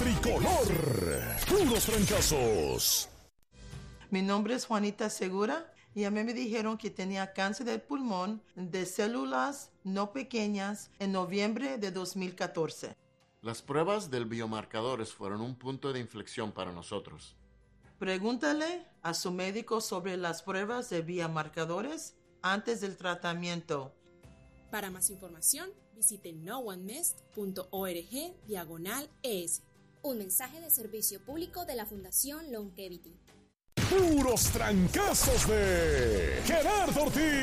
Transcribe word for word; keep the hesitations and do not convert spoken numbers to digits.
tricolor. Puros trancazos. Mi nombre es Juanita Segura y a mí me dijeron que tenía cáncer de pulmón de células no pequeñas en noviembre de dos mil catorce. Las pruebas del biomarcadores fueron un punto de inflexión para nosotros. Pregúntale a su médico sobre las pruebas de biomarcadores antes del tratamiento. Para más información, visite no one missed punto org diagonal es. Un mensaje de servicio público de la Fundación Longevity. Puros trancazos de Gerardo Ortiz.